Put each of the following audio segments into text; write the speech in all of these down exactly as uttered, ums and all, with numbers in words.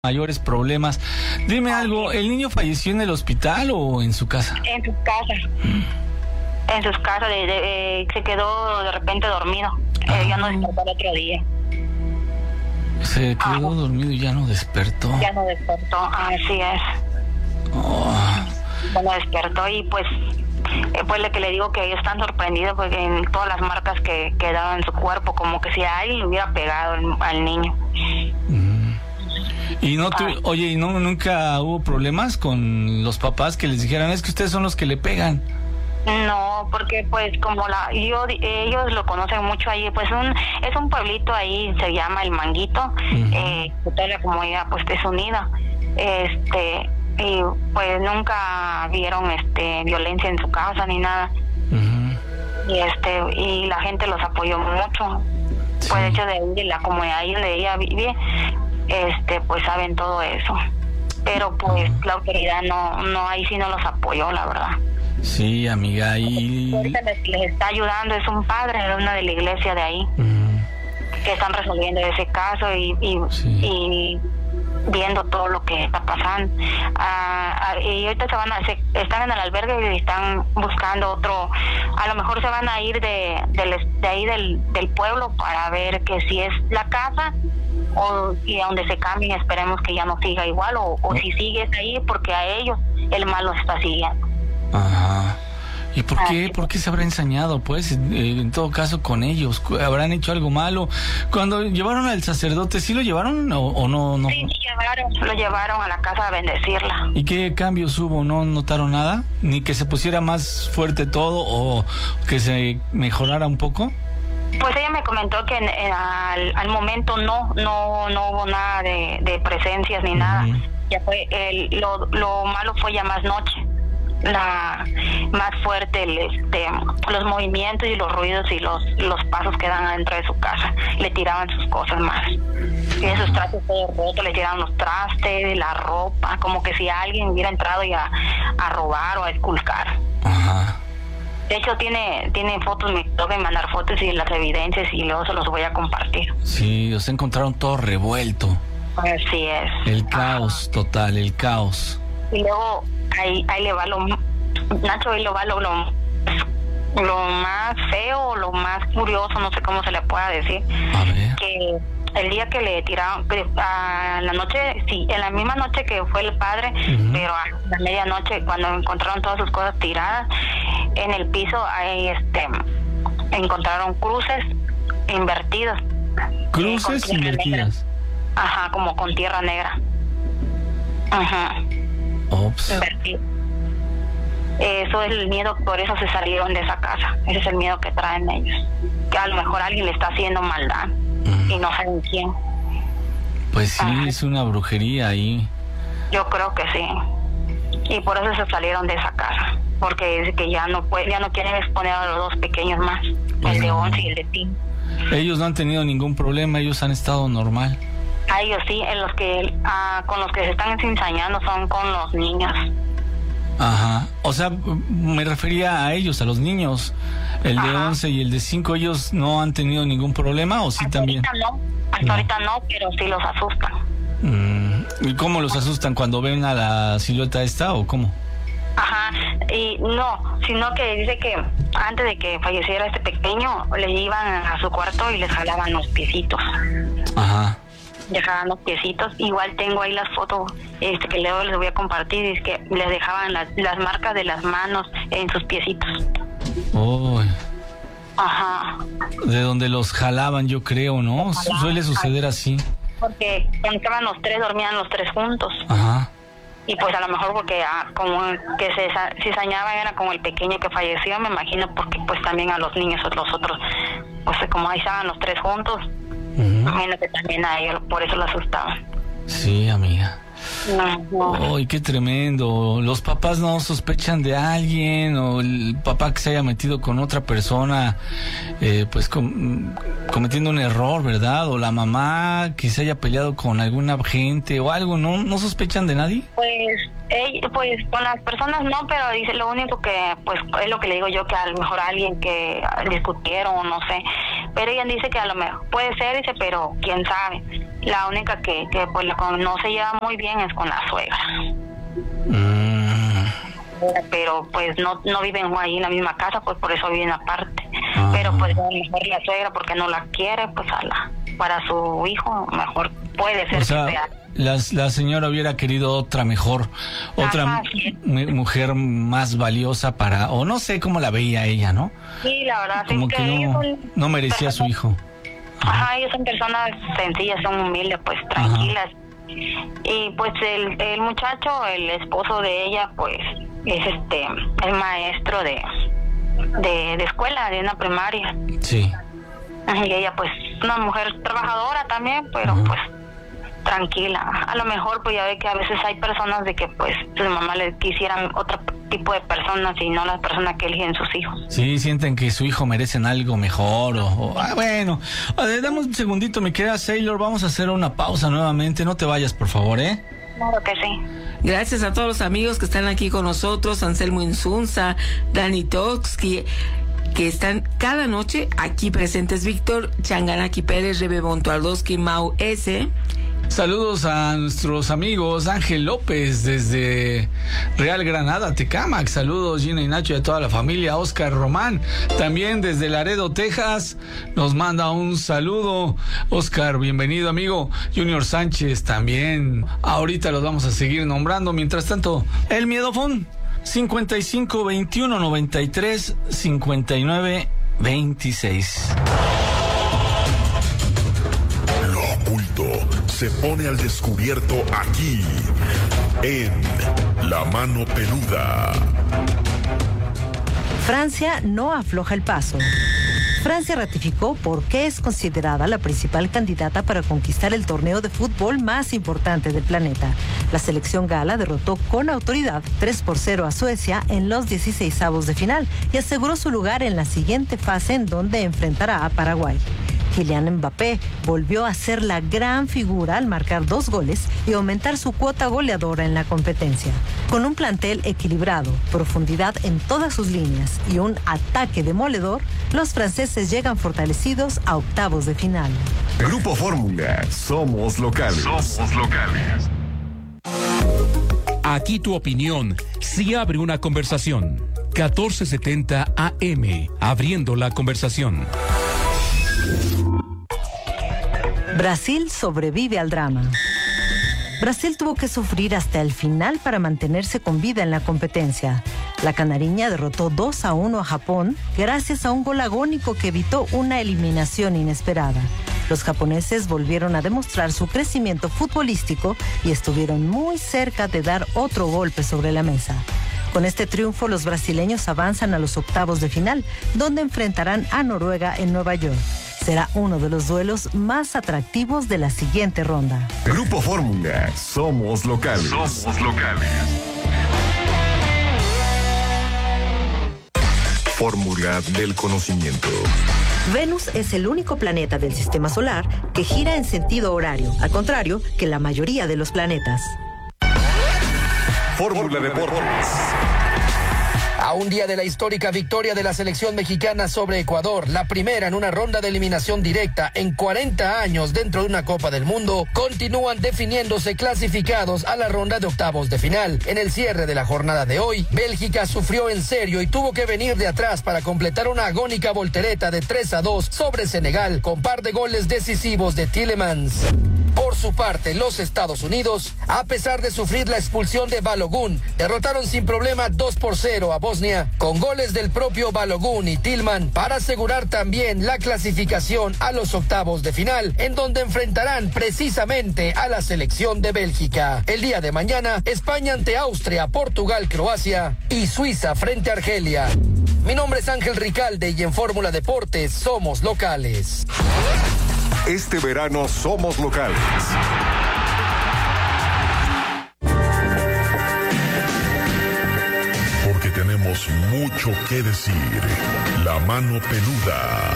mayores problemas. Dime algo, ¿el niño falleció en el hospital o en su casa? En su casa. Mm. En sus casas, de, de, eh, se quedó de repente dormido. Eh, ya no despertó el otro día. Se quedó ah. dormido y ya no despertó. Ya no despertó, así es. Oh. Ya no despertó y pues, eh, pues lo que le digo que ellos están sorprendidos porque en todas las marcas que quedaban en su cuerpo, como que si a alguien le hubiera pegado al, al niño. Mm. Y no tu, oye, ¿y no nunca hubo problemas con los papás que les dijeran es que ustedes son los que le pegan? No, porque pues como la yo ellos lo conocen mucho ahí, pues un es un pueblito ahí, se llama El Manguito, uh-huh. eh, toda la comunidad pues es unida, este y pues nunca vieron este violencia en su casa ni nada, uh-huh. y este y la gente los apoyó mucho, sí. Pues de hecho de, de la comunidad ahí donde ella vive, este pues saben todo eso, pero pues uh-huh. la autoridad no no ahí sí no los apoyó, la verdad. Sí, amiga, y... Ahorita les, les está ayudando, es un padre de una de la iglesia de ahí, mm. que están resolviendo ese caso y, y, sí. y viendo todo lo que está pasando. Ah, ah, y ahorita se van a, se, están en el albergue y están buscando otro, a lo mejor se van a ir de, de, de ahí del, del pueblo para ver que si es la casa o y a donde se cambien, esperemos que ya no siga igual o, o si sigues ahí porque a ellos el mal los está siguiendo. Ajá. ¿Y por qué? ¿Por qué se habrá ensañado? Pues, eh, en todo caso, con ellos. ¿Habrán hecho algo malo? Cuando llevaron al sacerdote, ¿sí lo llevaron o, o no, no? Sí, sí, llevaron, lo llevaron a la casa a bendecirla. ¿Y qué cambios hubo? ¿No notaron nada? ¿Ni que se pusiera más fuerte todo o que se mejorara un poco? Pues ella me comentó que en, en, al, al momento no, no, no hubo nada de, de presencias ni uh-huh. nada. Ya fue, el, lo, lo malo fue ya más noche. La más fuerte el, este los movimientos y los ruidos y los los pasos que dan adentro de su casa, le tiraban sus cosas más y esos trastes todos rotos, le tiraban los trastes, la ropa, como que si alguien hubiera entrado y a, a robar o a esculcar. Ajá. De hecho tiene tiene fotos, me tengo que mandar fotos y las evidencias y luego se los voy a compartir. Sí, os encontraron todo revuelto. Así es. El caos Ajá. total, el caos. Y luego ahí ahí le va lo Nacho ahí lo va lo, lo lo más feo, lo más curioso, no sé cómo se le pueda decir, a ver. Que el día que le tiraron a la noche, sí, en la misma noche que fue el padre, uh-huh. pero a la medianoche cuando encontraron todas sus cosas tiradas en el piso, ahí este encontraron cruces invertidas. Cruces eh, invertidas. Negra. Ajá, como con tierra negra. Ajá. Ops. Invertido. Eso es el miedo, por eso se salieron de esa casa. Ese es el miedo que traen ellos. Que a lo mejor alguien le está haciendo maldad mm. y no saben quién. Pues sí, Ajá. es una brujería ahí. Yo creo que sí. Y por eso se salieron de esa casa. Porque es que ya no puede, ya no quieren exponer a los dos pequeños más. Pues el no. de once y el de Tim. Ellos no han tenido ningún problema, ellos han estado normal. A ellos sí, en los que ah, con los que se están ensañando son con los niños. Ajá, o sea, me refería a ellos, a los niños, el Ajá. de once y el de cinco, ¿ellos no han tenido ningún problema o sí hasta también? Ahorita no, hasta no. ahorita no, pero sí los asustan. Mm, ¿y cómo los asustan? ¿Cuando ven a la silueta esta o cómo? Ajá, y no, sino que dice que antes de que falleciera este pequeño, le iban a su cuarto y les jalaban los piecitos. Ajá. Dejaban los piecitos, igual tengo ahí las fotos este que luego les voy a compartir, es que les dejaban las, las marcas de las manos en sus piecitos. Oh. Ajá. De donde los jalaban, yo creo, ¿no? Ojalá. Suele suceder así. Porque cuando estaban los tres, dormían los tres juntos. Ajá. Y pues a lo mejor porque ah, como que se cizañaban era como el pequeño que falleció, me imagino, porque pues también a los niños o los otros, pues como ahí estaban los tres juntos. Uh-huh. Imagino que también a ellos por eso lo asustaban. Sí, amiga. No, no. ¡Ay, qué tremendo! Los papás no sospechan de alguien o el papá que se haya metido con otra persona, eh, pues com- cometiendo un error, ¿verdad? O la mamá que se haya peleado con alguna gente o algo, ¿no? ¿No sospechan de nadie? Pues, ella, pues con las personas no, pero dice lo único que, pues es lo que le digo yo, que a lo mejor alguien que discutieron o no sé, pero ella dice que a lo mejor puede ser, dice, pero quién sabe. La única que, que pues no se lleva muy bien es con la suegra. Mm. Pero pues no no viven ahí en la misma casa, pues por eso viven aparte. Ah. Pero pues a lo mejor la suegra, porque no la quiere, pues a la para su hijo, mejor puede ser. O sea, que sea. La, la señora hubiera querido otra mejor, otra Ajá, sí. mu- mujer más valiosa para, o no sé cómo la veía ella, ¿no? Sí, la verdad. Como es que ellos no, son no merecía a su hijo. Ajá, ellos son personas sencillas, son humildes, pues tranquilas. Y pues el, el muchacho, el esposo de ella, pues es este, el maestro de, de, de escuela, de una primaria. Sí. Y ella pues una mujer trabajadora también, pero Ajá. pues tranquila. A lo mejor pues ya ve que a veces hay personas de que pues su mamá le quisieran otro tipo de personas y no las personas que eligen sus hijos. Sí, sienten que su hijo merecen algo mejor o... o ah, bueno, a ver, dame un segundito, mi querida Sailor, vamos a hacer una pausa nuevamente, no te vayas, por favor, ¿eh? Claro que sí. Gracias a todos los amigos que están aquí con nosotros, Anselmo Insunza, Dani Toxki, que están cada noche aquí presentes, Víctor Changanaki Pérez, Rebe Bontualdowski, Mau S. Saludos a nuestros amigos Ángel López desde Real Granada, Tecámac. Saludos Gina y Nacho y a toda la familia. Oscar Román, también desde Laredo, Texas, nos manda un saludo. Oscar, bienvenido, amigo. Junior Sánchez también. Ahorita los vamos a seguir nombrando. Mientras tanto, el miedofón cincuenta y cinco veintiuno noventa y tres cincuenta y nueve veintiséis. Lo oculto se pone al descubierto aquí, en La Mano Peluda. Francia no afloja el paso. Francia ratificó por qué es considerada la principal candidata para conquistar el torneo de fútbol más importante del planeta. La selección gala derrotó con autoridad tres por cero a Suecia en los dieciseisavos de final y aseguró su lugar en la siguiente fase, en donde enfrentará a Paraguay. Kylian Mbappé volvió a ser la gran figura al marcar dos goles y aumentar su cuota goleadora en la competencia. Con un plantel equilibrado, profundidad en todas sus líneas y un ataque demoledor, los franceses llegan fortalecidos a octavos de final. Grupo Fórmula, somos locales. Somos locales. Aquí tu opinión sí abre una conversación. catorce setenta A M, abriendo la conversación. Brasil sobrevive al drama. Brasil tuvo que sufrir hasta el final para mantenerse con vida en la competencia. La canariña derrotó dos a uno a Japón gracias a un gol agónico que evitó una eliminación inesperada. Los japoneses volvieron a demostrar su crecimiento futbolístico y estuvieron muy cerca de dar otro golpe sobre la mesa. Con este triunfo, los brasileños avanzan a los octavos de final, donde enfrentarán a Noruega en Nueva York. Será uno de los duelos más atractivos de la siguiente ronda. Grupo Fórmula, somos locales. Somos locales. Fórmula del conocimiento. Venus es el único planeta del sistema solar que gira en sentido horario, al contrario que la mayoría de los planetas. Fórmula Deportes. A un día de la histórica victoria de la selección mexicana sobre Ecuador, la primera en una ronda de eliminación directa en cuarenta años dentro de una Copa del Mundo, continúan definiéndose clasificados a la ronda de octavos de final. En el cierre de la jornada de hoy, Bélgica sufrió en serio y tuvo que venir de atrás para completar una agónica voltereta de tres a dos sobre Senegal, con par de goles decisivos de Tielemans. Por su parte, los Estados Unidos, a pesar de sufrir la expulsión de Balogun, derrotaron sin problema dos por cero a Bosnia, con goles del propio Balogun y Tillman, para asegurar también la clasificación a los octavos de final, en donde enfrentarán precisamente a la selección de Bélgica. El día de mañana, España ante Austria, Portugal, Croacia y Suiza frente a Argelia. Mi nombre es Ángel Ricalde y en Fórmula Deportes somos locales. Este verano somos locales. Porque tenemos mucho que decir. La Mano Peluda.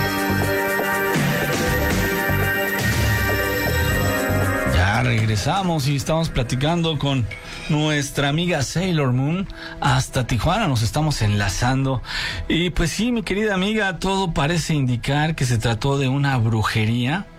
Ya regresamos y estamos platicando con nuestra amiga Sailor Moon. Hasta Tijuana nos estamos enlazando. Y pues sí, mi querida amiga, todo parece indicar que se trató de una brujería.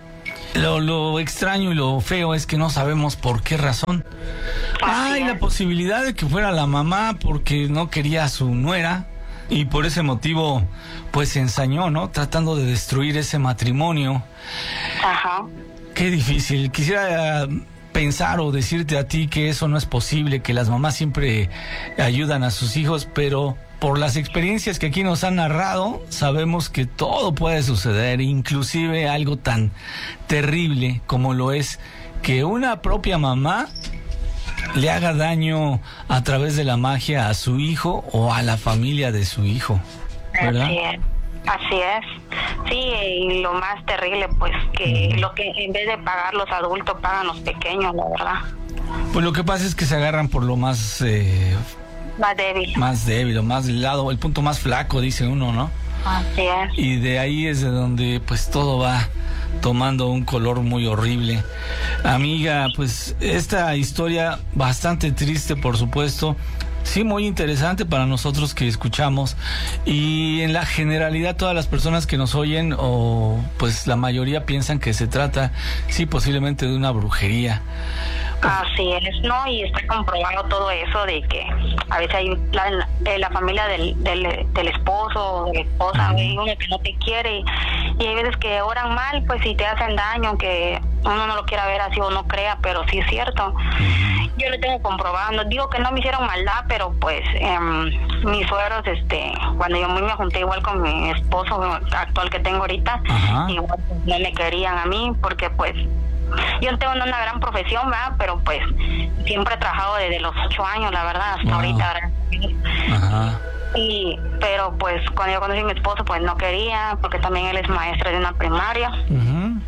Lo, lo extraño y lo feo es que no sabemos por qué razón. Hay la posibilidad de que fuera la mamá porque no quería a su nuera y por ese motivo pues se ensañó, ¿no? Tratando de destruir ese matrimonio. Ajá. Qué difícil. Quisiera pensar o decirte a ti que eso no es posible, que las mamás siempre ayudan a sus hijos, pero por las experiencias que aquí nos han narrado, sabemos que todo puede suceder, inclusive algo tan terrible como lo es que una propia mamá le haga daño a través de la magia a su hijo o a la familia de su hijo, ¿verdad? Así es, así es. Sí, y lo más terrible, pues, que lo que en vez de pagar los adultos, pagan los pequeños, la verdad. Pues lo que pasa es que se agarran por lo más... Eh, Más débil. Más débil, o más lado, el punto más flaco, dice uno, ¿no? Así es. Y de ahí es de donde pues todo va tomando un color muy horrible. Amiga, pues esta historia bastante triste, por supuesto, sí, muy interesante para nosotros que escuchamos, y en la generalidad todas las personas que nos oyen, o pues la mayoría piensan que se trata, sí, posiblemente de una brujería. Así es, ¿no? Y está comprobado todo eso de que a veces hay la, la, la familia del, del, del esposo o de la esposa, hay uno que no te quiere, y, y hay veces que oran mal, pues si te hacen daño, aunque uno no lo quiera ver así o no crea, pero sí es cierto. Yo lo tengo comprobado, no digo que no me hicieron maldad, pero pues eh, mis suegros, este, cuando yo me junté igual con mi esposo actual que tengo ahorita, ajá, igual pues, no me querían a mí, porque pues yo no tengo una gran profesión, ¿verdad? Pero pues siempre he trabajado desde los ocho años, la verdad, hasta wow. ahorita, ¿verdad? Ajá. Y, pero pues cuando yo conocí a mi esposo, pues no quería, porque también él es maestro de una primaria. Uh-huh.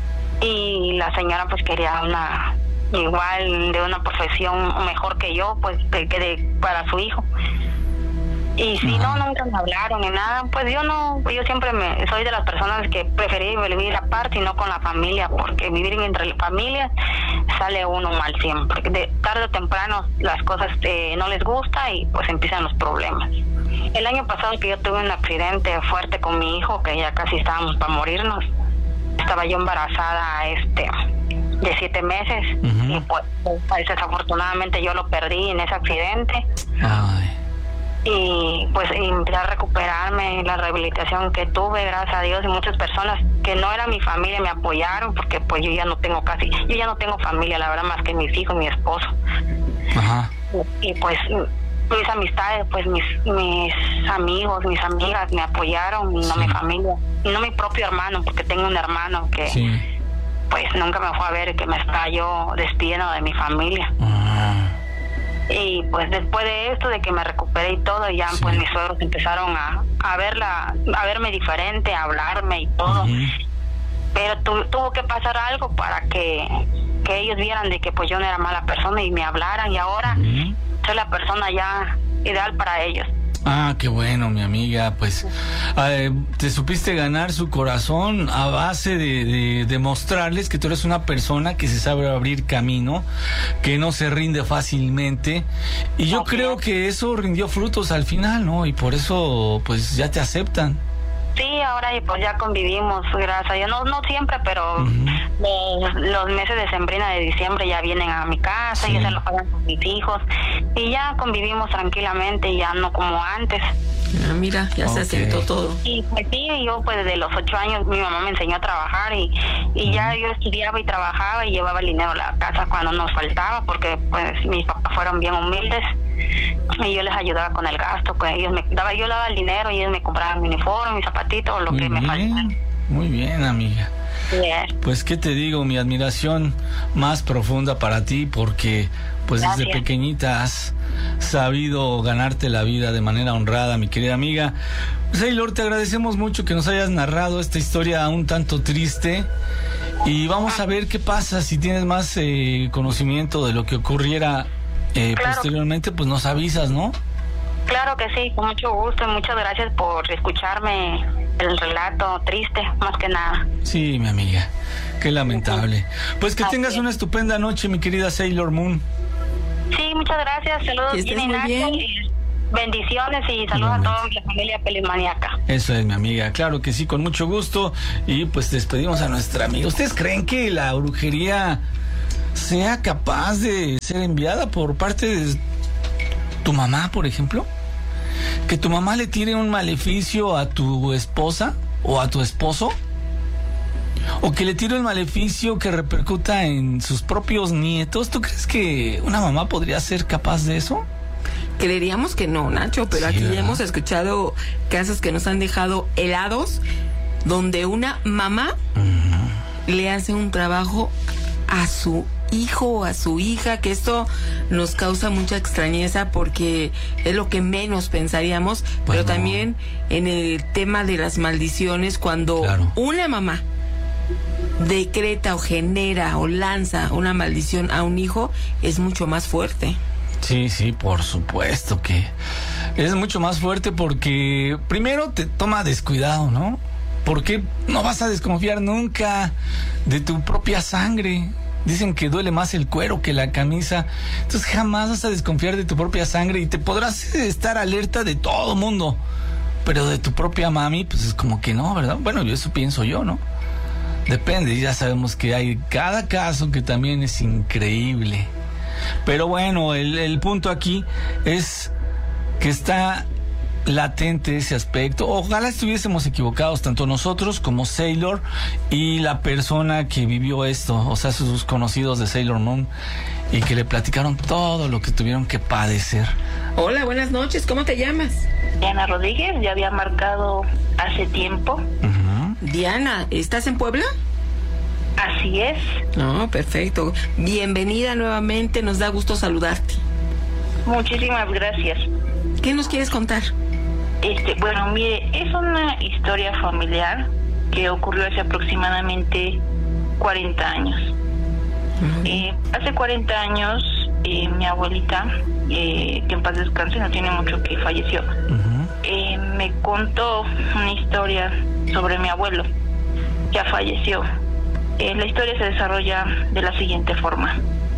Y la señora pues quería una, igual de una profesión mejor que yo, pues de, de, para su hijo. Y si uh-huh. no, nunca me hablaron ni nada, pues yo no, pues yo siempre me soy de las personas que preferí vivir aparte y no con la familia, porque vivir entre la familia sale uno mal siempre. De tarde o temprano las cosas eh, no les gusta y pues empiezan los problemas. El año pasado que yo tuve un accidente fuerte con mi hijo, que ya casi estábamos para morirnos, estaba yo embarazada este de siete meses uh-huh. y pues, pues desafortunadamente yo lo perdí en ese accidente. Ay. Y pues empecé a recuperarme, la rehabilitación que tuve, gracias a Dios, y muchas personas que no eran mi familia me apoyaron, porque pues yo ya no tengo casi, yo ya no tengo familia, la verdad, más que mis hijos, mi esposo. Ajá. Y, y pues mis amistades, pues mis mis amigos, mis amigas me apoyaron, y no sí. mi familia, y no mi propio hermano, porque tengo un hermano que sí. pues nunca me fue a ver, que me estaba yo despidiendo de mi familia. Ajá. Y pues después de esto, de que me recuperé y todo, ya sí. pues mis suegros empezaron a, a verla, a verme diferente, a hablarme y todo. Uh-huh. Pero tu, tuvo que pasar algo para que, que ellos vieran de que pues yo no era mala persona y me hablaran, y ahora uh-huh. soy la persona ya ideal para ellos. Ah, qué bueno, mi amiga, pues eh, te supiste ganar su corazón a base de, de, de mostrarles que tú eres una persona que se sabe abrir camino, que no se rinde fácilmente, y yo okay. creo que eso rindió frutos al final, ¿no? Y por eso pues ya te aceptan. Sí, ahora pues ya convivimos, gracias a Dios, no, no siempre, pero uh-huh. los, los meses de sembrina de diciembre ya vienen a mi casa, sí. y se lo pagan con mis hijos, y ya convivimos tranquilamente, ya no como antes. Ah, mira, ya okay. se asentó todo. Y pues sí, yo pues desde los ocho años mi mamá me enseñó a trabajar, y, y uh-huh. ya yo estudiaba y trabajaba y llevaba el dinero a la casa cuando nos faltaba, porque pues mis papás fueron bien humildes. Y yo les ayudaba con el gasto, pues ellos me daba, yo daba el dinero y ellos me compraban mi uniforme, mis zapatitos, lo muy que bien, me faltaba. Muy bien, amiga. Yeah. Pues qué te digo, mi admiración más profunda para ti, porque pues Gracias. Desde pequeñita has sabido ganarte la vida de manera honrada, mi querida amiga. Saylor, te agradecemos mucho que nos hayas narrado esta historia un tanto triste, y vamos a ver qué pasa si tienes más eh, conocimiento de lo que ocurriera Eh, claro. posteriormente, pues nos avisas, ¿no? Claro que sí, con mucho gusto, y muchas gracias por escucharme el relato triste, más que nada. Sí, mi amiga, qué lamentable. Pues que Así tengas es. Una estupenda noche, mi querida Sailor Moon. Sí, muchas gracias, saludos. Que estés muy bien. Bendiciones y saludos a toda la familia Pelimaniaca. Eso es, mi amiga, claro que sí, con mucho gusto. Y pues despedimos a nuestra amiga. ¿Ustedes creen que la brujería sea capaz de ser enviada por parte de tu mamá, por ejemplo? ¿Que tu mamá le tire un maleficio a tu esposa o a tu esposo? ¿O que le tire un maleficio que repercuta en sus propios nietos? ¿Tú crees que una mamá podría ser capaz de eso? Creeríamos que no, Nacho, pero sí, aquí ¿verdad? Hemos escuchado casos que nos han dejado helados, donde una mamá uh-huh. le hace un trabajo a su hijo o a su hija, que esto nos causa mucha extrañeza porque es lo que menos pensaríamos, bueno. Pero también en el tema de las maldiciones, cuando claro. una mamá decreta o genera o lanza una maldición a un hijo, es mucho más fuerte. Sí, sí, por supuesto que es mucho más fuerte porque primero te toma descuidado, ¿no? Porque no vas a desconfiar nunca de tu propia sangre. Dicen que duele más el cuero que la camisa. Entonces jamás vas a desconfiar de tu propia sangre y te podrás estar alerta de todo mundo. Pero de tu propia mami, pues es como que no, ¿verdad? Bueno, eso pienso yo, ¿no? Depende, ya sabemos que hay cada caso que también es increíble. Pero bueno, el, el punto aquí es que está latente ese aspecto. Ojalá estuviésemos equivocados, tanto nosotros como Sailor y la persona que vivió esto, o sea, sus conocidos de Sailor Moon, y que le platicaron todo lo que tuvieron que padecer. Hola, buenas noches, ¿cómo te llamas? Diana Rodríguez, ya había marcado hace tiempo. Uh-huh. Diana, ¿estás en Puebla? Así es. No, perfecto. Bienvenida nuevamente, nos da gusto saludarte. Muchísimas gracias. ¿Qué nos quieres contar? Este, bueno, mire, es una historia familiar que ocurrió hace aproximadamente cuarenta años. Uh-huh. Eh, hace cuarenta años, eh, mi abuelita, eh, que en paz descanse, no tiene mucho que falleció, uh-huh. eh, me contó una historia sobre mi abuelo. Ya falleció. Eh, la historia se desarrolla de la siguiente forma.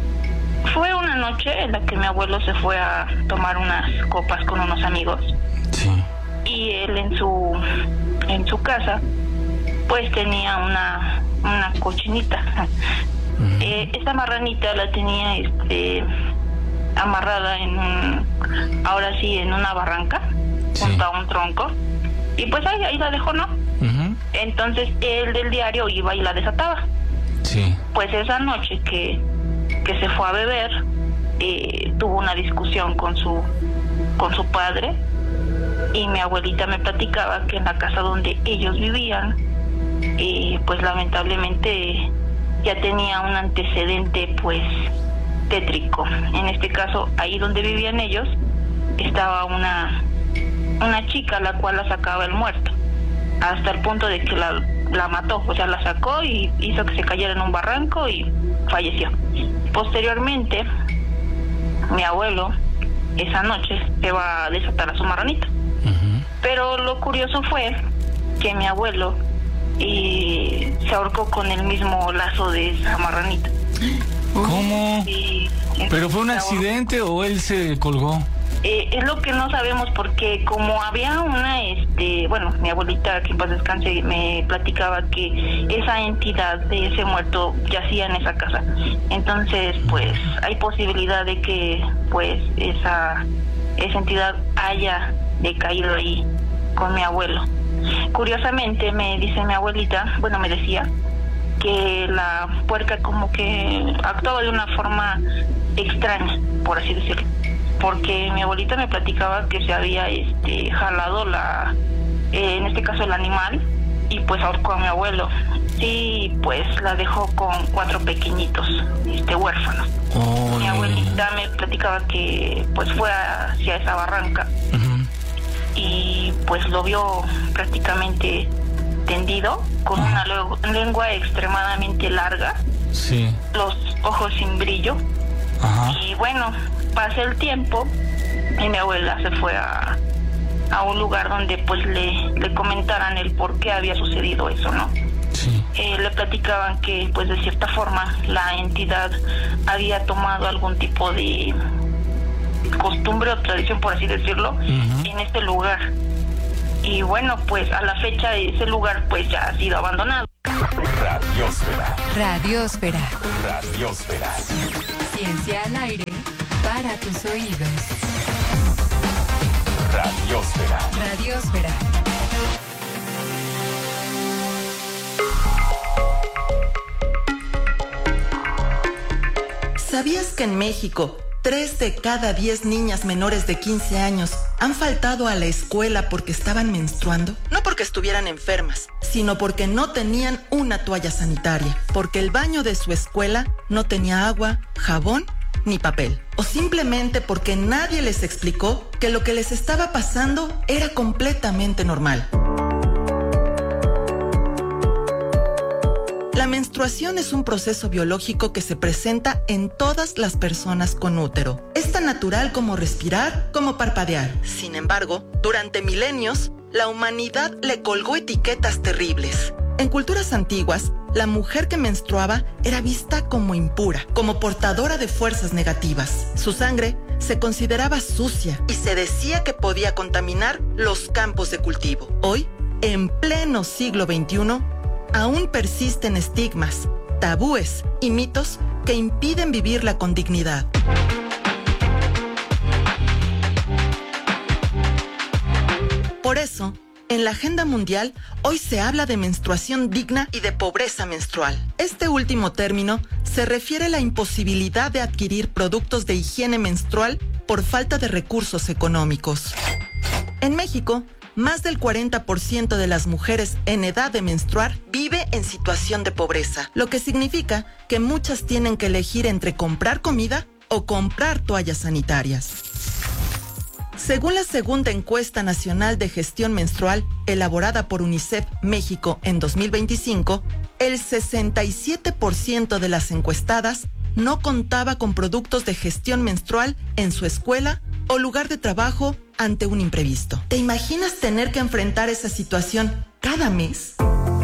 Fue una noche en la que mi abuelo se fue a tomar unas copas con unos amigos. Sí. Y él en su en su casa pues tenía una una cochinita. Uh-huh. Eh, esta marranita la tenía este amarrada en un, ahora sí en una barranca, sí, junto a un tronco, y pues ahí, ahí la dejó, ¿no? Uh-huh. Entonces él del diario iba y la desataba. Sí. Pues esa noche que, que se fue a beber, eh, tuvo una discusión con su con su padre, y mi abuelita me platicaba que en la casa donde ellos vivían, eh, pues lamentablemente ya tenía un antecedente pues tétrico. En este caso, ahí donde vivían ellos, estaba una una chica la cual la sacaba el muerto, hasta el punto de que la, la mató, o sea, la sacó y hizo que se cayera en un barranco y falleció. Posteriormente, mi abuelo esa noche se va a desatar a su marranita. Uh-huh. Pero lo curioso fue que mi abuelo eh, se ahorcó con el mismo lazo de esa marranita. ¿Cómo? Y, ¿Pero fue un accidente o él se colgó? Eh, es lo que no sabemos, porque como había una, este, bueno, mi abuelita, que en paz descanse, me platicaba que esa entidad de ese muerto yacía en esa casa. Entonces, pues, hay posibilidad de que, pues, esa, esa entidad haya decaído ahí con mi abuelo. Curiosamente, me dice mi abuelita, bueno, me decía, que la puerca como que actuaba de una forma extraña, por así decirlo. Porque mi abuelita me platicaba que se había este jalado la eh, en este caso el animal, y pues ahorcó a mi abuelo. Sí, pues la dejó con cuatro pequeñitos este huérfanos. Oh, mi abuelita me platicaba que pues fue hacia esa barranca, uh-huh, y pues lo vio prácticamente tendido, con uh-huh, una le- lengua extremadamente larga, sí, los ojos sin brillo. Uh-huh. Y bueno, pasó el tiempo y mi abuela se fue a, a un lugar donde pues le, le comentaran el por qué había sucedido eso, ¿no? Sí. Eh, le platicaban que pues de cierta forma la entidad había tomado algún tipo de costumbre o tradición, por así decirlo, uh-huh. en este lugar. Y bueno, pues a la fecha ese lugar pues ya ha sido abandonado. Radiósfera. Radiósfera. Radiósfera. Ciencia al aire para tus oídos. Radiósfera. Radiósfera. ¿Sabías que en México tres de cada diez niñas menores de quince años han faltado a la escuela porque estaban menstruando? No porque estuvieran enfermas, sino porque no tenían una toalla sanitaria, porque el baño de su escuela no tenía agua, jabón ni papel, o simplemente porque nadie les explicó que lo que les estaba pasando era completamente normal. La menstruación es un proceso biológico que se presenta en todas las personas con útero. Es tan natural como respirar, como parpadear. Sin embargo, durante milenios, la humanidad le colgó etiquetas terribles. En culturas antiguas, la mujer que menstruaba era vista como impura, como portadora de fuerzas negativas. Su sangre se consideraba sucia y se decía que podía contaminar los campos de cultivo. Hoy, en pleno siglo veintiuno, aún persisten estigmas, tabúes y mitos que impiden vivirla con dignidad. Por eso, en la agenda mundial, hoy se habla de menstruación digna y de pobreza menstrual. Este último término se refiere a la imposibilidad de adquirir productos de higiene menstrual por falta de recursos económicos. En México, más del cuarenta por ciento de las mujeres en edad de menstruar vive en situación de pobreza, lo que significa que muchas tienen que elegir entre comprar comida o comprar toallas sanitarias. Según la segunda encuesta nacional de gestión menstrual, elaborada por UNICEF México en dos mil veinticinco, el sesenta y siete por ciento de las encuestadas no contaba con productos de gestión menstrual en su escuela o lugar de trabajo ante un imprevisto. ¿Te imaginas tener que enfrentar esa situación cada mes?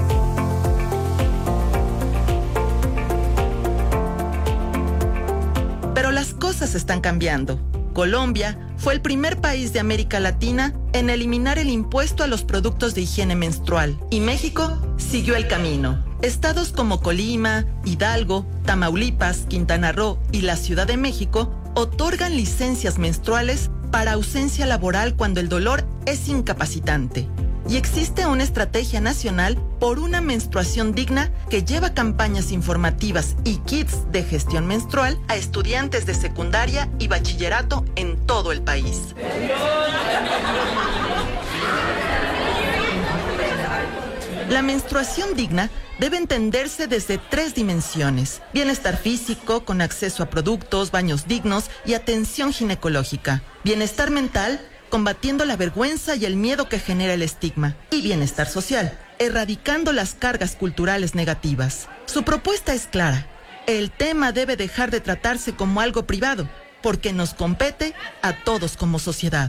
Pero las cosas están cambiando. Colombia fue el primer país de América Latina en eliminar el impuesto a los productos de higiene menstrual, y México siguió el camino. Estados como Colima, Hidalgo, Tamaulipas, Quintana Roo y la Ciudad de México otorgan licencias menstruales para ausencia laboral cuando el dolor es incapacitante. Y existe una estrategia nacional por una menstruación digna que lleva campañas informativas y kits de gestión menstrual a estudiantes de secundaria y bachillerato en todo el país. La menstruación digna debe entenderse desde tres dimensiones: bienestar físico, con acceso a productos, baños dignos y atención ginecológica; bienestar mental, combatiendo la vergüenza y el miedo que genera el estigma; y bienestar social, erradicando las cargas culturales negativas. Su propuesta es clara: el tema debe dejar de tratarse como algo privado, porque nos compete a todos como sociedad.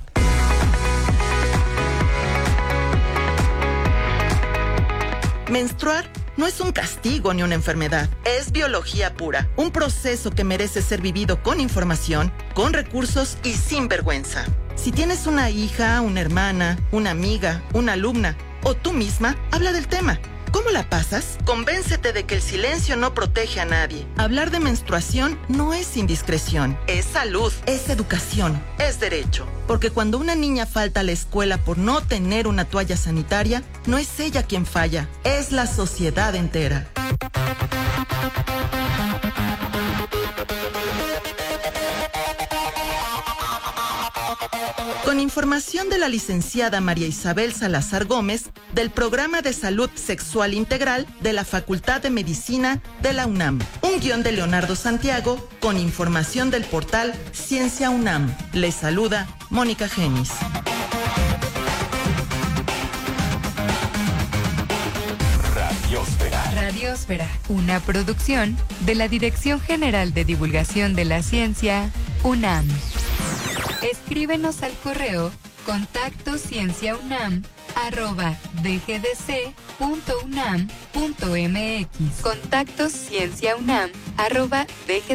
Menstruar no es un castigo ni una enfermedad, es biología pura, un proceso que merece ser vivido con información, con recursos y sin vergüenza. Si tienes una hija, una hermana, una amiga, una alumna o tú misma, habla del tema. ¿Cómo la pasas? Convéncete de que el silencio no protege a nadie. Hablar de menstruación no es indiscreción, es salud, es educación, es derecho. Porque cuando una niña falta a la escuela por no tener una toalla sanitaria, no es ella quien falla, es la sociedad entera. Con información de la licenciada María Isabel Salazar Gómez, del Programa de Salud Sexual Integral de la Facultad de Medicina de la UNAM. Un guión de Leonardo Santiago, con información del portal Ciencia UNAM. Les saluda Mónica Genis. Radiósfera. Radiósfera, una producción de la Dirección General de Divulgación de la Ciencia, UNAM. Escríbenos al correo contacto cienciaunam arroba dgdc.unam.mx. Contactos cienciaunam arroba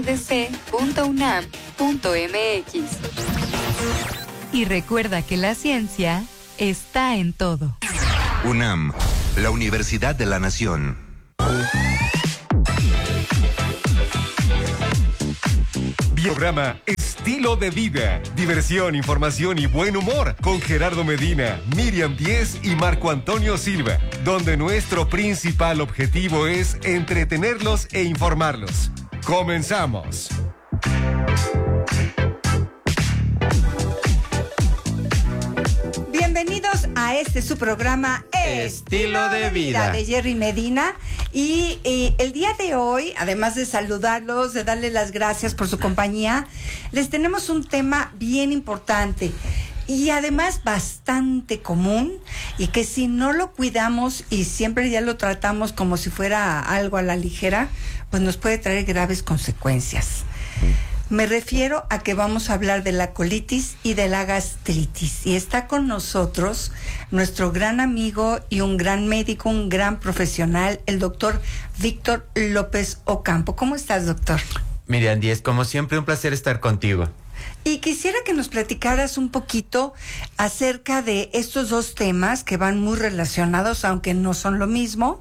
dgdc.unam.mx. Y recuerda que la ciencia está en todo. UNAM, la Universidad de la Nación. Programa Estilo de Vida, diversión, información y buen humor con Gerardo Medina, Miriam Díez y Marco Antonio Silva, donde nuestro principal objetivo es entretenerlos e informarlos. ¡Comenzamos! Bienvenidos a este su programa Estilo de Vida de Jerry Medina y, y el día de hoy, además de saludarlos, de darles las gracias por su compañía, les tenemos un tema bien importante y además bastante común y que si no lo cuidamos y siempre ya lo tratamos como si fuera algo a la ligera, pues nos puede traer graves consecuencias. Me refiero a que vamos a hablar de la colitis y de la gastritis. Y está con nosotros nuestro gran amigo y un gran médico, un gran profesional, el doctor Víctor López Ocampo. ¿Cómo estás, doctor? Miriam Díez, como siempre, un placer estar contigo. Y quisiera que nos platicaras un poquito acerca de estos dos temas que van muy relacionados, aunque no son lo mismo,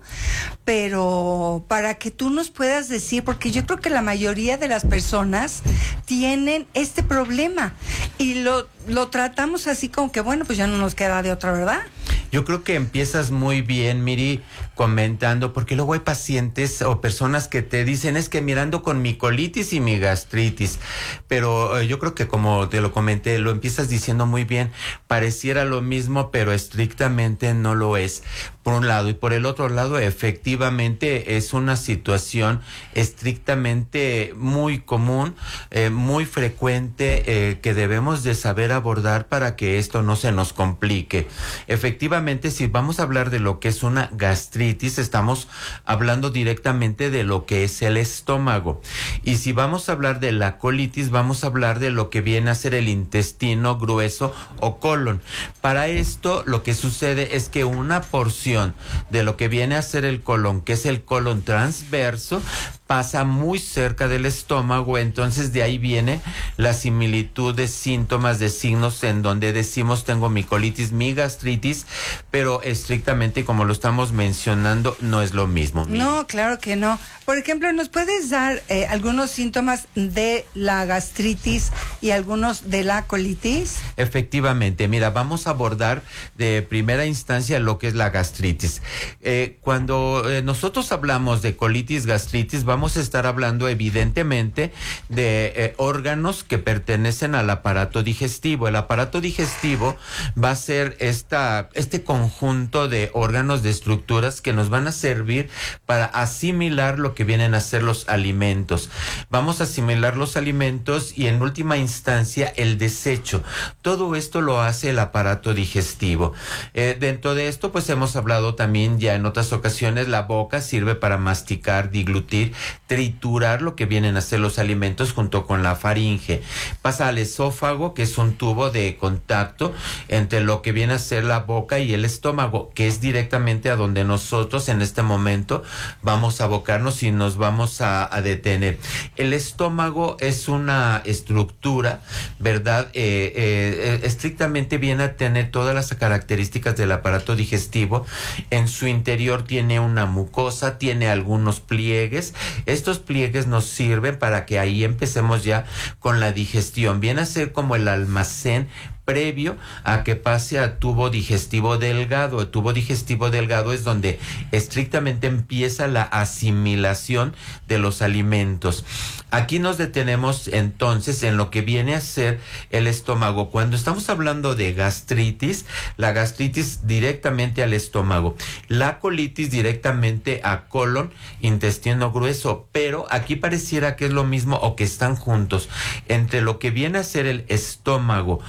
pero para que tú nos puedas decir, porque yo creo que la mayoría de las personas tienen este problema y lo, lo tratamos así como que, bueno, pues ya no nos queda de otra, ¿verdad? Yo creo que empiezas muy bien, Miri, comentando, porque luego hay pacientes o personas que te dicen, es que mirando con mi colitis y mi gastritis, pero eh, yo creo que como te lo comenté, lo empiezas diciendo muy bien, pareciera lo mismo, pero estrictamente no lo es, por un lado, y por el otro lado, efectivamente es una situación estrictamente muy común, eh, muy frecuente, eh, que debemos de saber abordar para que esto no se nos complique. Efectivamente, si vamos a hablar de lo que es una gastritis, estamos hablando directamente de lo que es el estómago. Y si vamos a hablar de la colitis, vamos a hablar de lo que viene a ser el intestino grueso o colon. Para esto, lo que sucede es que una porción de lo que viene a ser el colon, que es el colon transverso, pasa muy cerca del estómago, entonces de ahí viene la similitud de síntomas, de signos en donde decimos tengo mi colitis, mi gastritis, pero estrictamente como lo estamos mencionando no es lo mismo. No, claro que no. Por ejemplo, ¿nos puedes dar eh, algunos síntomas de la gastritis y algunos de la colitis? Efectivamente, mira, vamos a abordar de primera instancia lo que es la gastritis. Eh, cuando eh, nosotros hablamos de colitis, gastritis, vamos a estar hablando evidentemente de eh, órganos que pertenecen al aparato digestivo. El aparato digestivo va a ser esta, este conjunto de órganos, de estructuras que nos van a servir para asimilar lo que vienen a ser los alimentos. Vamos a asimilar los alimentos y en última instancia el desecho. Todo esto lo hace el aparato digestivo. Eh, dentro de esto pues hemos hablado también ya en otras ocasiones, la boca sirve para masticar, diglutir, triturar lo que vienen a ser los alimentos junto con la faringe. Pasa al esófago, que es un tubo de contacto entre lo que viene a ser la boca y el estómago, que es directamente a donde nosotros en este momento vamos a abocarnos y nos vamos a, a detener. El estómago es una estructura, ¿verdad? Eh, eh, estrictamente viene a tener todas las características del aparato digestivo. En su interior tiene una mucosa, tiene algunos pliegues. Estos pliegues nos sirven para que ahí empecemos ya con la digestión. Viene a ser como el almacén previo a que pase a tubo digestivo delgado. El tubo digestivo delgado es donde estrictamente empieza la asimilación de los alimentos. Aquí nos detenemos entonces en lo que viene a ser el estómago. Cuando estamos hablando de gastritis, la gastritis directamente al estómago, la colitis directamente a colon, intestino grueso, pero aquí pareciera que es lo mismo o que están juntos. Entre lo que viene a ser el estómago y el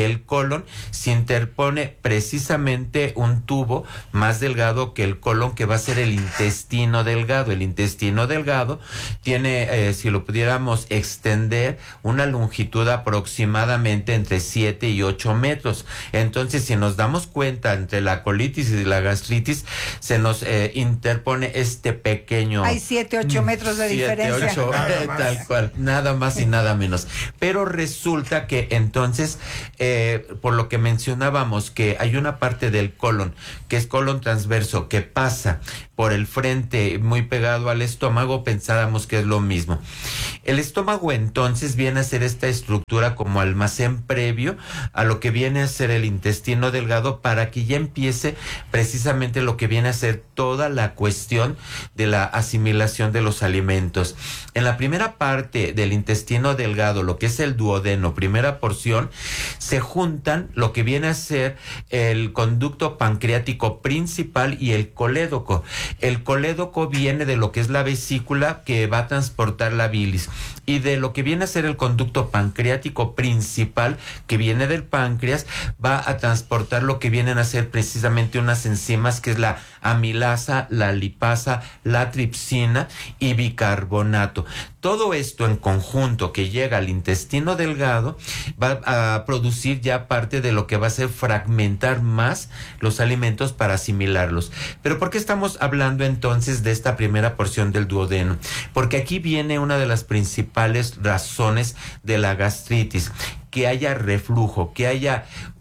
del colon se interpone precisamente un tubo más delgado que el colon, que va a ser el intestino delgado. El intestino delgado tiene, eh, si lo pudiéramos extender, una longitud aproximadamente entre siete y ocho metros. Entonces, si nos damos cuenta, entre la colitis y la gastritis se nos eh, interpone este pequeño... Hay siete, ocho metros de siete, diferencia. ocho, tal cual, nada más y nada menos. Pero resulta que entonces, eh, por lo que mencionábamos, que hay una parte del colon, que es colon transverso, que pasa por el frente muy pegado al estómago, pensábamos que es lo mismo. El estómago entonces viene a ser esta estructura como almacén previo a lo que viene a ser el intestino delgado, para que ya empiece precisamente lo que viene a ser toda la cuestión de la asimilación de los alimentos. En la primera parte del intestino delgado, lo que es el duodeno, primera porción, se juntan lo que viene a ser el conducto pancreático principal y el colédoco. El colédoco viene de lo que es la vesícula, que va a transportar la bilis, y de lo que viene a ser el conducto pancreático principal, que viene del páncreas, va a transportar lo que vienen a ser precisamente unas enzimas, que es la amilasa, la lipasa, la tripsina y bicarbonato. Todo esto en conjunto, que llega al intestino delgado, va a producir ya parte de lo que va a ser fragmentar más los alimentos para asimilarlos. Pero ¿por qué estamos hablando entonces de esta primera porción del duodeno? Porque aquí viene una de las principales razones de la gastritis: que haya reflujo, que haya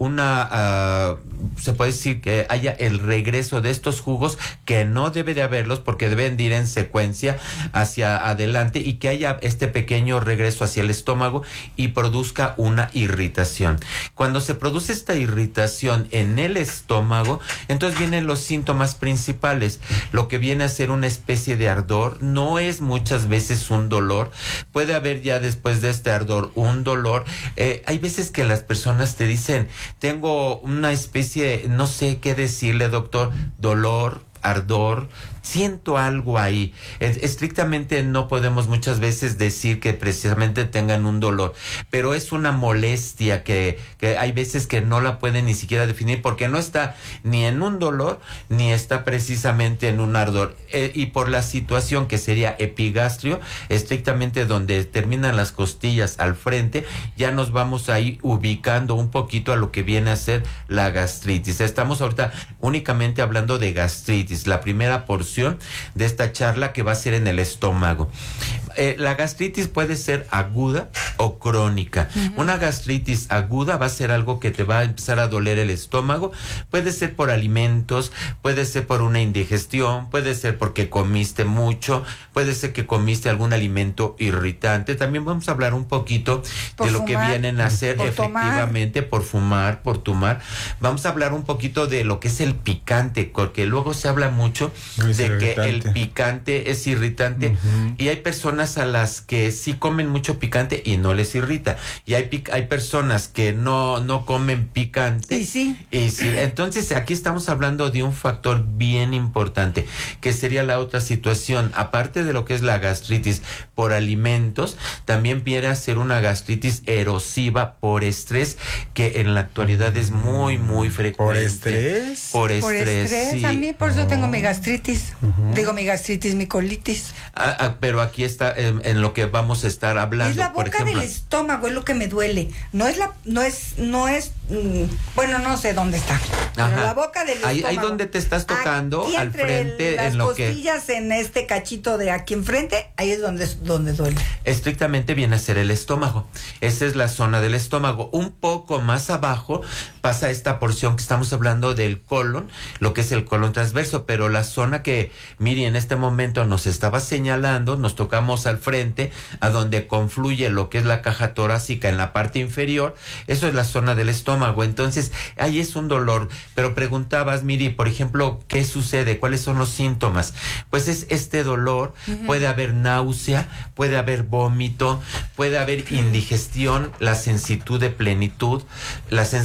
una, uh, se puede decir que haya el regreso de estos jugos, que no debe de haberlos, porque deben de ir en secuencia hacia adelante, y que haya este pequeño regreso hacia el estómago y produzca una irritación. Cuando se produce esta irritación en el estómago, entonces vienen los síntomas principales, lo que viene a ser una especie de ardor. No es muchas veces un dolor, puede haber ya después de este ardor un dolor. eh, Hay veces que las personas te dicen, tengo una especie, no sé qué decirle, doctor, dolor, ardor, siento algo ahí. Estrictamente no podemos muchas veces decir que precisamente tengan un dolor, pero es una molestia que, que hay veces que no la pueden ni siquiera definir, porque no está ni en un dolor ni está precisamente en un ardor. Eh, y por la situación que sería epigastrio, estrictamente donde terminan las costillas al frente, ya nos vamos ahí ubicando un poquito a lo que viene a ser la gastritis. Estamos ahorita únicamente hablando de gastritis, la primera porción de esta charla, que va a ser en el estómago. Eh, la gastritis puede ser aguda o crónica. Uh-huh. Una gastritis aguda va a ser algo que te va a empezar a doler el estómago. Puede ser por alimentos, puede ser por una indigestión, puede ser porque comiste mucho, puede ser que comiste algún alimento irritante. También vamos a hablar un poquito por de lo fumar, que vienen a hacer por efectivamente tomar. por fumar, por tomar. Vamos a hablar un poquito de lo que es el picante, porque luego se habla mucho Muy de irritante. que el picante es irritante, uh-huh. y hay personas a las que sí comen mucho picante y no les irrita, y hay pic- hay personas que no no comen picante, y sí. y sí. Entonces aquí estamos hablando de un factor bien importante, que sería la otra situación, aparte de lo que es la gastritis por alimentos, también viene a ser una gastritis erosiva por estrés, que en la actualidad es muy muy frecuente. ¿Por estrés? Por estrés, por estrés sí. A mí por eso tengo mi gastritis. Uh-huh. Digo mi gastritis, mi colitis. Ah, ah, pero aquí está en, en lo que vamos a estar hablando. Es la boca por ejemplo. del estómago, es lo que me duele. No es la, no es, no es, mm, bueno, no sé dónde está. Pero la boca del ahí, estómago. Ahí donde te estás tocando, aquí al frente, las en lo que. Las costillas en este cachito de aquí enfrente, ahí es donde, donde duele. Estrictamente viene a ser el estómago. Esa es la zona del estómago. Un poco más abajo pasa esta porción que estamos hablando del colon, lo que es el colon transverso, pero la zona que Miri en este momento nos estaba señalando, nos tocamos al frente, a donde confluye lo que es la caja torácica en la parte inferior, eso es la zona del estómago. Entonces, ahí es un dolor. Pero preguntabas, Miri, por ejemplo, ¿qué sucede? ¿Cuáles son los síntomas? Pues es este dolor, uh-huh. puede haber náusea, puede haber vómito, puede haber indigestión, la sensitud de plenitud, la sensación de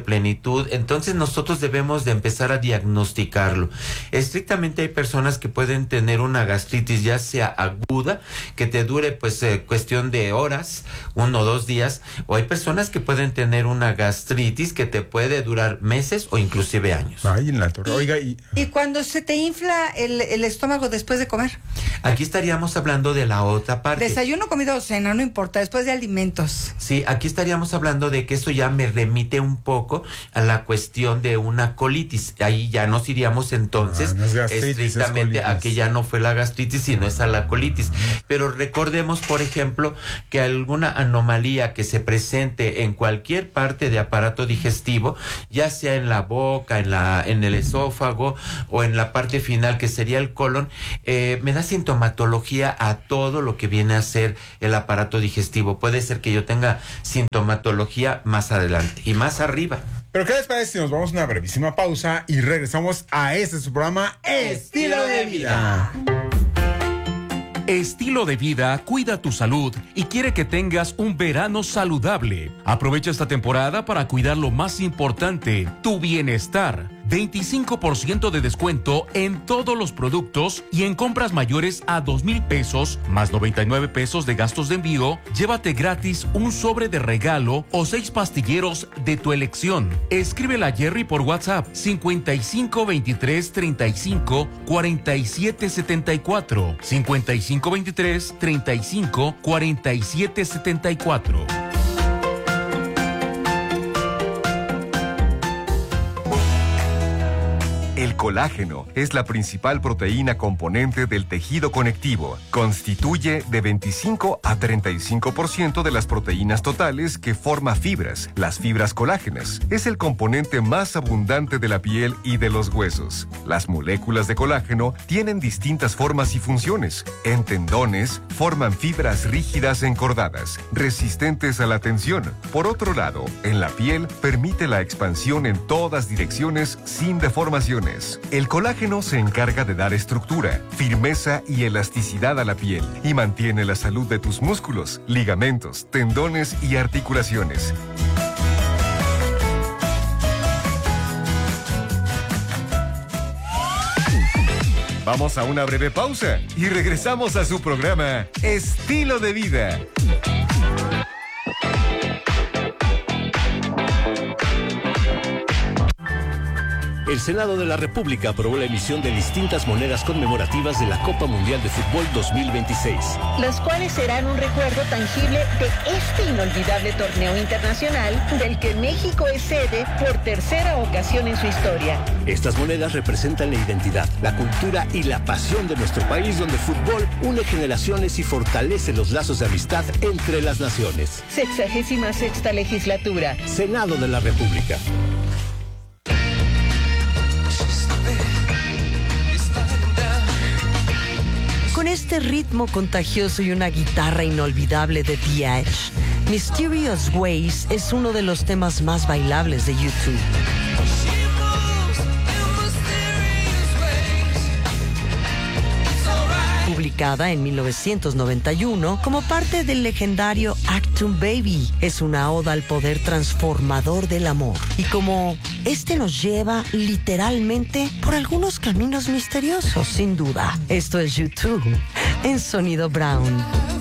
plenitud. Entonces nosotros debemos de empezar a diagnosticarlo. Estrictamente hay personas que pueden tener una gastritis ya sea aguda, que te dure pues eh, cuestión de horas, uno o dos días, o hay personas que pueden tener una gastritis que te puede durar meses o inclusive años. Ay, en la torre. Oiga, y... ¿Y cuando se te infla el, el estómago después de comer? Aquí estaríamos hablando de la otra parte. Desayuno, comida o cena, no importa, después de alimentos. Sí, aquí estaríamos hablando de que eso ya me remite un poco a la cuestión de una colitis. Ahí ya nos iríamos entonces ah, no es gastritis, estrictamente es a que ya no fue la gastritis, sino es a la colitis. Pero recordemos, por ejemplo, que alguna anomalía que se presente en cualquier parte de aparato digestivo, ya sea en la boca, en la, en el esófago o en la parte final que sería el colon, eh, me da sintomatología a todo lo que viene a ser el aparato digestivo. Puede ser que yo tenga sintomatología más adelante y más arriba. Pero ¿qué les parece si nos vamos a una brevísima pausa y regresamos a este su programa Estilo de Vida? Estilo de Vida cuida tu salud y quiere que tengas un verano saludable. Aprovecha esta temporada para cuidar lo más importante, tu bienestar. veinticinco por ciento de descuento en todos los productos y en compras mayores a dos mil pesos más noventa y nueve pesos de gastos de envío, llévate gratis un sobre de regalo o seis pastilleros de tu elección. Escríbela a Jerry por WhatsApp cincuenta y cinco veintitrés treinta y cinco cuarenta y siete setenta y cuatro cincuenta y cinco veintitrés treinta y cinco cuarenta y siete setenta y cuatro. El colágeno es la principal proteína componente del tejido conectivo. Constituye de veinticinco a treinta y cinco por ciento de las proteínas totales que forma fibras, las fibras colágenas. Es el componente más abundante de la piel y de los huesos. Las moléculas de colágeno tienen distintas formas y funciones. En tendones, forman fibras rígidas encordadas, resistentes a la tensión. Por otro lado, en la piel, permite la expansión en todas direcciones sin deformaciones. El colágeno se encarga de dar estructura, firmeza y elasticidad a la piel y mantiene la salud de tus músculos, ligamentos, tendones y articulaciones. Vamos a una breve pausa y regresamos a su programa Estilo de Vida. El Senado de la República aprobó la emisión de distintas monedas conmemorativas de la Copa Mundial de Fútbol dos mil veintiséis. Las cuales serán un recuerdo tangible de este inolvidable torneo internacional del que México es sede por tercera ocasión en su historia. Estas monedas representan la identidad, la cultura y la pasión de nuestro país, donde el fútbol une generaciones y fortalece los lazos de amistad entre las naciones. Sexagésima sexta legislatura. Senado de la República. Con este ritmo contagioso y una guitarra inolvidable de The Edge, Mysterious Ways es uno de los temas más bailables de YouTube. Publicada en mil novecientos noventa y uno como parte del legendario Achtung Baby, es una oda al poder transformador del amor. Y como este nos lleva literalmente por algunos caminos misteriosos, sin duda. Esto es YouTube en Sonido Brown.